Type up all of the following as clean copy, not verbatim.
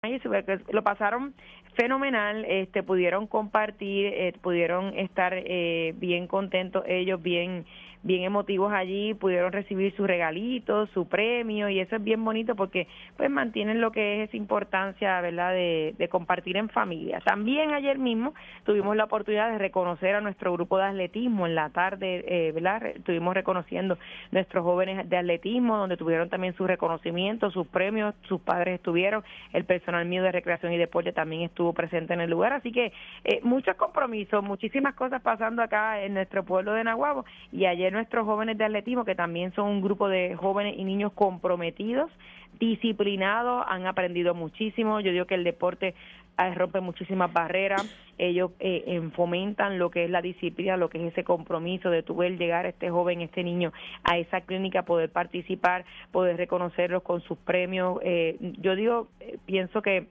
lo pasaron fenomenal, pudieron compartir, pudieron estar bien contentos ellos, bien emotivos allí, pudieron recibir su regalito, su premio, y eso es bien bonito porque pues mantienen lo que es esa importancia, ¿verdad?, de compartir en familia. También ayer mismo tuvimos la oportunidad de reconocer a nuestro grupo de atletismo en la tarde, ¿verdad? Estuvimos reconociendo nuestros jóvenes de atletismo, donde tuvieron también su reconocimiento, sus premios, sus padres estuvieron, el personal mío de recreación y deporte también estuvo presente en el lugar, así que muchos compromisos, muchísimas cosas pasando acá en nuestro pueblo de Naguabo, y ayer nuestros jóvenes de atletismo, que también son un grupo de jóvenes y niños comprometidos, disciplinados, han aprendido muchísimo. Yo digo que el deporte rompe muchísimas barreras, ellos fomentan lo que es la disciplina, lo que es ese compromiso de tu ver llegar este joven, este niño a esa clínica, poder participar, poder reconocerlos con sus premios. Yo digo, pienso que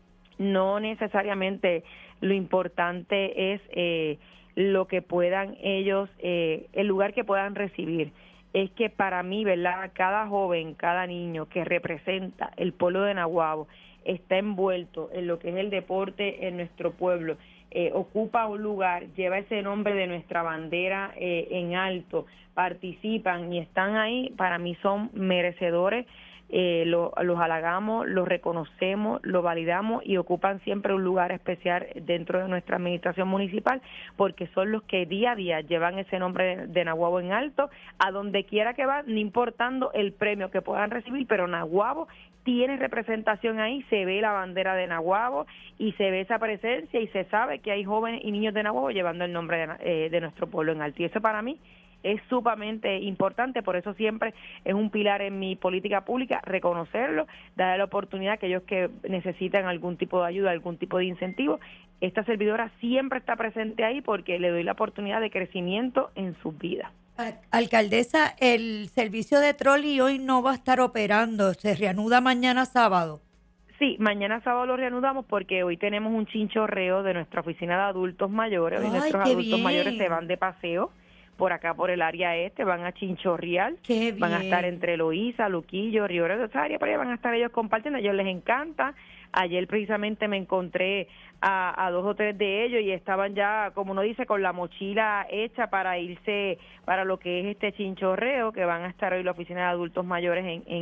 no necesariamente lo importante es lo que puedan ellos, el lugar que puedan recibir. Es que para mí, ¿verdad?, cada joven, cada niño que representa el pueblo de Naguabo está envuelto en lo que es el deporte en nuestro pueblo, ocupa un lugar, lleva ese nombre de nuestra bandera en alto, participan y están ahí, para mí son merecedores. Los halagamos, los reconocemos, los validamos y ocupan siempre un lugar especial dentro de nuestra administración municipal, porque son los que día a día llevan ese nombre de Naguabo en alto a donde quiera que van, no importando el premio que puedan recibir, pero Naguabo tiene representación ahí, se ve la bandera de Naguabo y se ve esa presencia y se sabe que hay jóvenes y niños de Naguabo llevando el nombre de nuestro pueblo en alto, y eso para mí es sumamente importante. Por eso siempre es un pilar en mi política pública, reconocerlo, darle la oportunidad a aquellos que necesitan algún tipo de ayuda, algún tipo de incentivo. Esta servidora siempre está presente ahí porque le doy la oportunidad de crecimiento en sus vidas. Alcaldesa, el servicio de trolley hoy no va a estar operando, se reanuda mañana sábado. Sí, mañana sábado lo reanudamos porque hoy tenemos un chinchorreo de nuestra oficina de adultos mayores. Hoy nuestros adultos mayores se van de paseo por acá, por el área van a chinchorrear, van a estar entre Loíza, Luquillo, Río Grande, esa área, por ahí van a estar ellos compartiendo, a ellos les encanta. Ayer precisamente me encontré a 2 o 3 de ellos y estaban ya, como uno dice, con la mochila hecha para irse para lo que es este chinchorreo, que van a estar hoy la oficina de adultos mayores en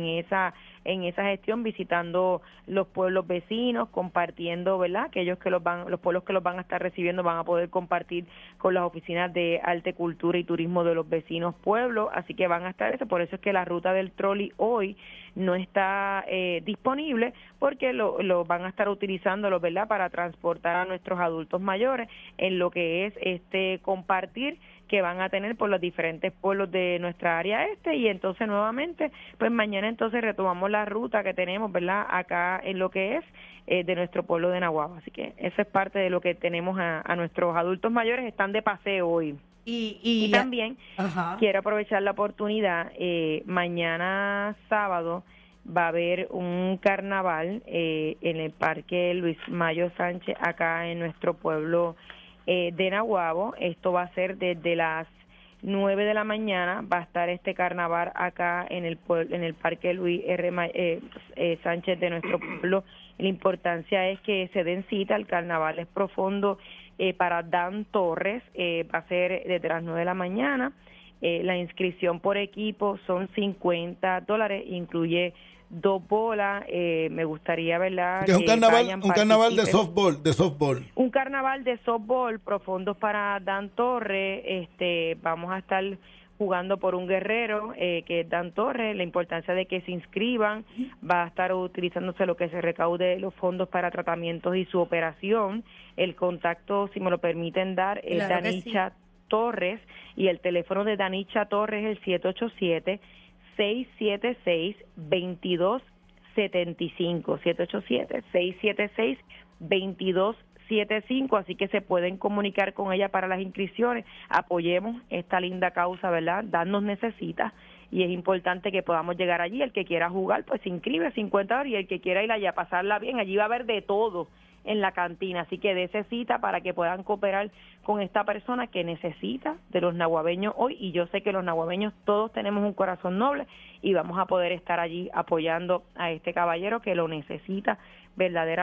esa gestión, visitando los pueblos vecinos, compartiendo, ¿verdad?, aquellos que los pueblos que los van a estar recibiendo van a poder compartir con las oficinas de arte, cultura y turismo de los vecinos pueblos, así que van a estar eso. Por eso es que la ruta del trolley hoy no está disponible, porque lo van a estar utilizándolo, ¿verdad?, para transportar a nuestros adultos mayores en lo que es compartir que van a tener por los diferentes pueblos de nuestra área y entonces nuevamente, pues mañana entonces retomamos la ruta que tenemos, ¿verdad?, acá en lo que es de nuestro pueblo de Naguabo. Así que eso es parte de lo que tenemos a nuestros adultos mayores, están de paseo hoy. Y también quiero aprovechar la oportunidad, mañana sábado va a haber un carnaval en el Parque Luis Mayo Sánchez, acá en nuestro pueblo de Naguabo. Esto va a ser desde las 9 de la mañana, va a estar este carnaval acá en el Parque Luis Sánchez de nuestro pueblo. La importancia es que se den cita, el carnaval es profundo para Dan Torres, va a ser desde las 9 de la mañana. La inscripción por equipo son $50, incluye 2 bolas. Me gustaría, ¿verdad?, que es un carnaval de softball. Un carnaval de softball profundo para Dan Torres. Vamos a estar jugando por un guerrero, que es Dan Torres. La importancia de que se inscriban, va a estar utilizándose lo que se recaude los fondos para tratamientos y su operación. El contacto, si me lo permiten dar, es claro, Danicha Torres, y el teléfono de Danicha Torres es el 787-676-2275, 787-676-2275, así que se pueden comunicar con ella para las inscripciones. Apoyemos esta linda causa, ¿verdad? Dan nos necesita y es importante que podamos llegar allí. El que quiera jugar, pues se inscribe, $50, y el que quiera ir allá a pasarla bien, allí va a haber de todo en la cantina, así que dése cita para que puedan cooperar con esta persona que necesita de los naguabeños hoy, y yo sé que los naguabeños todos tenemos un corazón noble y vamos a poder estar allí apoyando a este caballero que lo necesita verdaderamente.